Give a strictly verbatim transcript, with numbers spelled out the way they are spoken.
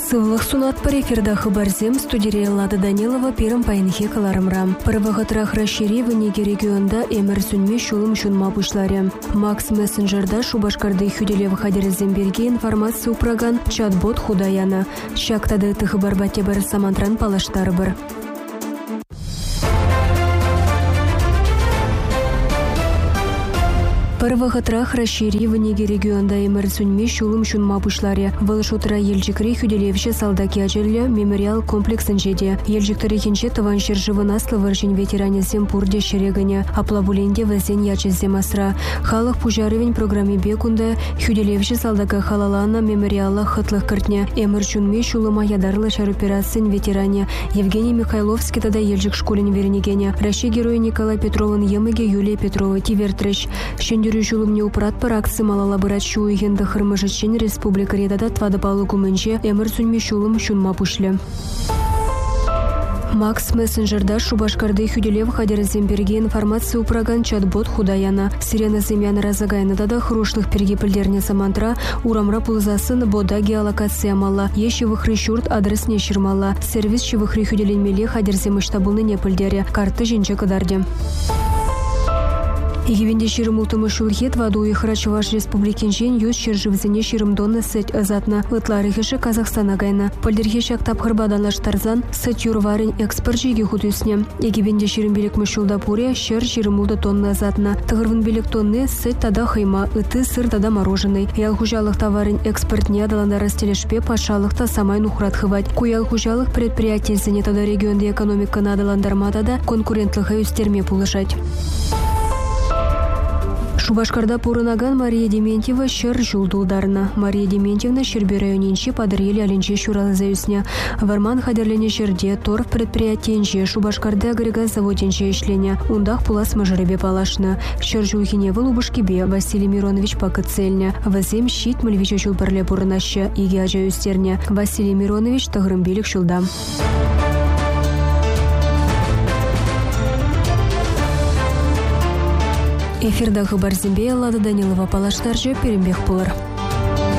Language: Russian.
Сывлых сунат по эфирда хабарзем студия Лада Данилова первым паинхе каларымрам. Парвагатрах расшириванеги регионда эмер сүнме шулым шунма бушларе. Макс мессенджерда шубашкарды хюделев хадереземберге информацию проган чат-бот худаяна. Шактады тыхы барбате бір самантран палаштары бір. Парвагатрах расшириванеги регионда эмер сүнме шулым шунма бушларе. Вылышутра елжикри хюделевші салдаки ажелі мемориал комплексін жеде. Елжиктері кенше таваншер живынаслы варшин ветеранезем пурде шерегіне. Аплабуленде вазен ячезем асра. Халық пужарывень программе бекунда хюделевші салдака халалана мемориала хытлых кыртне. Эмер сүнме шулыма ядарлы шаруперацин ветеране Евгений Михайловский тада елжик школин вернегене. Раши герой Николай Петровын емыге Юлия Петрова тивертреш. Шулымне упрат пар аксы малала бырат шуйгенді хырмыжычен республика редада твады палы кумынче эмір сүнме шулым шунма пушлі. Макс мессенджерда шубашкарды хюделев хадереземберге информацию проган чат-бот худаяна. Сирена земяны разагайны дада хрушлых пергепілдерне самантра урамра пулзасын бода геолокация мала. Ещевых рещурт адрес не шырмала. Сервис чевых хюделенмеле хадерземы штабылны не пілдере. Карты женче кадарде. Егевенде ширым ултымы шулхет ваду и Храчеваш республикин жен юз шерживзене ширым донны сеть азатна. Ытларыхеші Казахстана гайна. Пальдерхешак тапхырбаданлаш тарзан сеть юрварин экспорт жиги худусне. Егевенде ширым белек мышулда пуре шер ширым улда тонны азатна. Тығырвын белек тонны сеть тада хайма, ыты сыр тада мороженый. Ялхужалых товарин экспорт не адаланда растелешпе пашалых та самай нухрат хывать. Куялхужалых предприятий зене тада регионда экономика надаландарматада конкурентлыха юстерме пулышать. Шубашкарда пурынаган Мария Дементьева шер жулдулдарна. Мария Дементьевна шербе районенче падырели аленче шуралы заюсня. Варман хадерлене шерде торф предприятиенче Шубашкарда агрегат заводенче ишлене. Ундах пулас мажыребе палашна. Шер жулхине вылубышкебе Василий Миронович пакыцельня. Вазем щит мальвича чулпарле пурынаща. Иге ажаюстерня. Василий Миронович тагрымбелик шулда. Эфирда хабар зембе Лада Данилова палаштаржы перембех пулар.